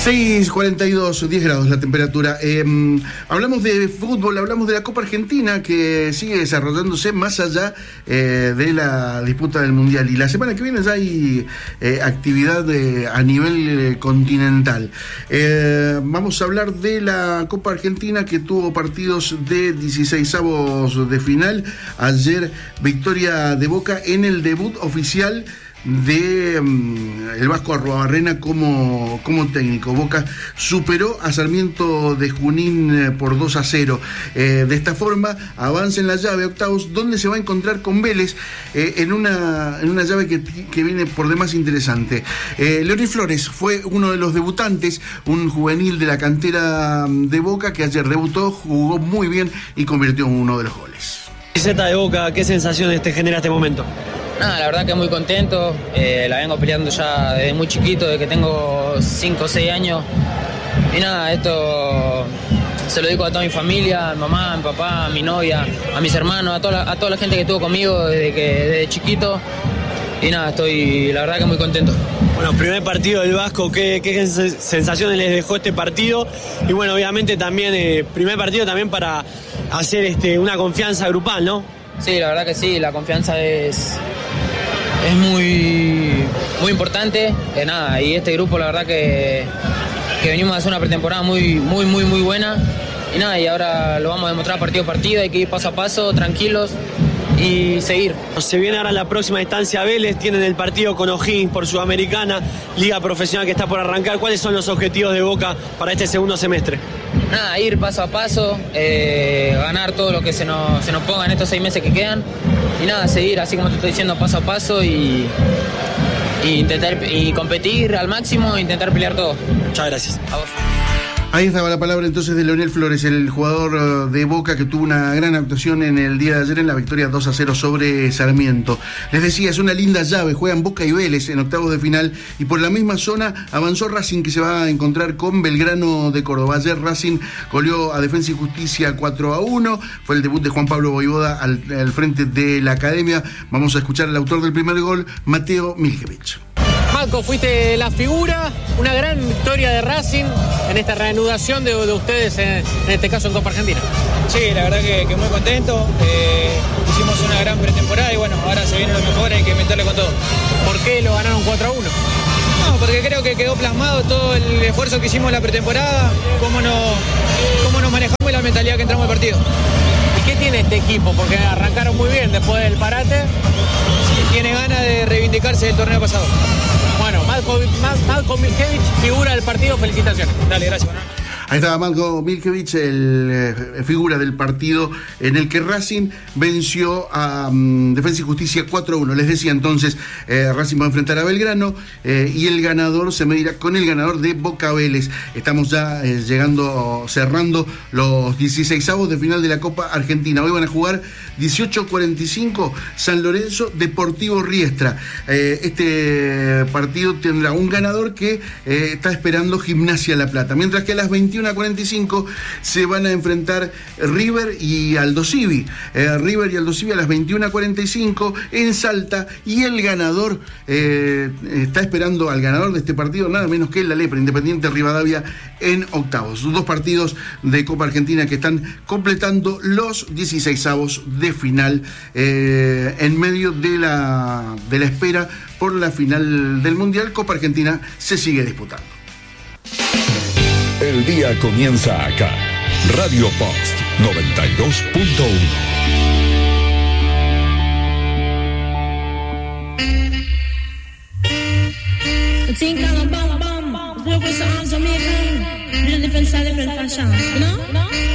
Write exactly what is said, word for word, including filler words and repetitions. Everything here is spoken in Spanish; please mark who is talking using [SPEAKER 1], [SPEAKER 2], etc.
[SPEAKER 1] seis cuarenta y dos, diez grados la temperatura. Eh, hablamos de fútbol, hablamos de la Copa Argentina que sigue desarrollándose más allá eh, de la disputa del Mundial. Y la semana que viene ya hay eh, actividad de, a nivel eh, continental. Eh, vamos a hablar de la Copa Argentina que tuvo partidos de dieciseisavos de final. Ayer victoria de Boca en el debut oficial de um, el Vasco Arruabarrena como, como técnico. Boca superó a Sarmiento de Junín eh, por dos a cero. Eh, de esta forma avanza en la llave octavos, donde se va a encontrar con Vélez eh, en, una, en una llave que, que viene por demás interesante. Eh, Leonel Flores fue uno de los debutantes, un juvenil de la cantera de Boca que ayer debutó, jugó muy bien y convirtió en uno de los goles.
[SPEAKER 2] Camiseta de Boca, ¿qué sensaciones te genera este momento?
[SPEAKER 3] Nada, la verdad que muy contento, eh, la vengo peleando ya desde muy chiquito, desde que tengo cinco o seis años. Y nada, esto se lo dedico a toda mi familia, a mi mamá, a mi papá, a mi novia, a mis hermanos, a toda la, a toda la gente que estuvo conmigo desde, que, desde chiquito. Y nada, estoy la verdad que muy contento.
[SPEAKER 2] Bueno, primer partido del Vasco, ¿qué, qué sensaciones les dejó este partido? Y bueno, obviamente también, eh, primer partido también para hacer este, una confianza grupal, ¿no?
[SPEAKER 3] Sí, la verdad que sí, la confianza es... Es muy, muy importante, eh, nada, y este grupo la verdad que, que venimos a hacer una pretemporada muy, muy, muy, muy buena y nada, y ahora lo vamos a demostrar partido a partido, hay que ir paso a paso, tranquilos y seguir.
[SPEAKER 2] Se viene ahora la próxima instancia Vélez, tienen el partido con O'Higgins por Sudamericana, liga profesional que está por arrancar. ¿Cuáles son los objetivos de Boca para este segundo semestre?
[SPEAKER 3] Nada, ir paso a paso, eh, ganar todo lo que se nos, se nos ponga en estos seis meses que quedan y nada, seguir así como te estoy diciendo, paso a paso y, y intentar y competir al máximo e intentar pelear todo.
[SPEAKER 2] Muchas gracias.
[SPEAKER 3] A vos.
[SPEAKER 1] Ahí estaba la palabra entonces de Leonel Flores, el jugador de Boca que tuvo una gran actuación en el día de ayer en la victoria dos a cero sobre Sarmiento. Les decía, es una linda llave, juegan Boca y Vélez en octavos de final y por la misma zona avanzó Racing, que se va a encontrar con Belgrano de Córdoba. Ayer Racing goleó a Defensa y Justicia cuatro a uno, fue el debut de Juan Pablo Voivoda al, al frente de la academia. Vamos a escuchar al autor del primer gol, Mateo Miljevich.
[SPEAKER 4] Marco, fuiste la figura, una gran victoria de Racing en esta reanudación de, de ustedes, en, en este caso en Copa Argentina.
[SPEAKER 5] Sí, la verdad que, que muy contento, eh, hicimos una gran pretemporada y bueno, ahora se viene lo mejor, hay que meterle con todo.
[SPEAKER 4] ¿Por qué lo ganaron cuatro a uno?
[SPEAKER 5] No, porque creo que quedó plasmado todo el esfuerzo que hicimos en la pretemporada, cómo nos, cómo nos manejamos y la mentalidad que entramos al partido.
[SPEAKER 4] ¿Y qué tiene este equipo? Porque arrancaron muy bien después del parate.
[SPEAKER 5] Sí, tiene ganas de reivindicarse del torneo pasado.
[SPEAKER 4] Bueno, Marco, Marco Miljevich, figura del partido, felicitaciones.
[SPEAKER 5] Dale, gracias. Bueno.
[SPEAKER 1] Ahí estaba Marco Miljevich, el eh, figura del partido en el que Racing venció a um, Defensa y Justicia cuatro a uno. Les decía entonces, eh, Racing va a enfrentar a Belgrano eh, y el ganador se medirá con el ganador de Boca Vélez. Estamos ya eh, llegando, cerrando los dieciseisavos de final de la Copa Argentina. Hoy van a jugar dieciocho cuarenta y cinco San Lorenzo Deportivo Riestra. Eh, este partido tendrá un ganador que eh, está esperando Gimnasia La Plata, mientras que a las veintiuna cuarenta y cinco se van a enfrentar River y Aldo Civi. Eh, River y Aldo Civi a las veintiuna cuarenta y cinco en Salta, y el ganador eh, está esperando al ganador de este partido, nada menos que la Lepra, Independiente Rivadavia, en octavos. Dos partidos de Copa Argentina que están completando los dieciseisavos de final eh, en medio de la, de la espera por la final del Mundial. Copa Argentina se sigue disputando.
[SPEAKER 6] El día comienza acá. Radio Post noventa y dos punto uno.